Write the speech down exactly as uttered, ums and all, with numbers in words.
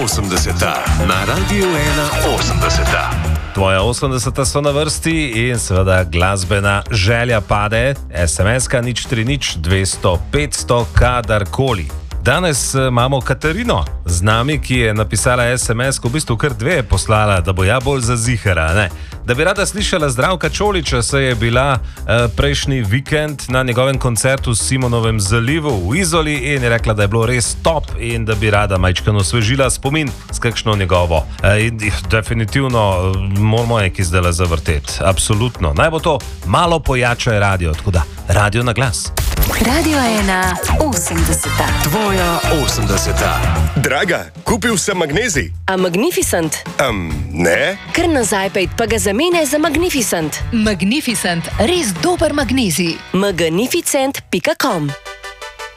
osemdeseta na Radiu ena osemdeseta. Tvoja osemdeseta so na vrsti in seveda glasbena želja pade. es em es ka nič tri nič dvesto petsto kadarkoli. Danes imamo Katarino z nami, ki je napisala es em es, ko v bistvu kar dve je poslala, da bo ja bolj zazihara, ne? Da bi rada slišala Zdravka Čolića, se je bila eh, prejšnji vikend na njegovem koncertu v Simonovem zalivu v Izoli in je rekla, da je bilo res top in da bi rada majčkano osvežila spomin s kakšno njegovo. Eh, in definitivno moramo nekaj zdaj zavrteti, absolutno. Naj bo to malo pojačaj radio, tako da radio na glas. Radio ena osemdeseta. Tvoja osemdeseta. Draga, kupil sem magnezij. A Magnificent? Um, ne? Kar nazaj pejt, pa ga zamene za Magnificent. Magnificent, res dober magnezij. magnificent pika com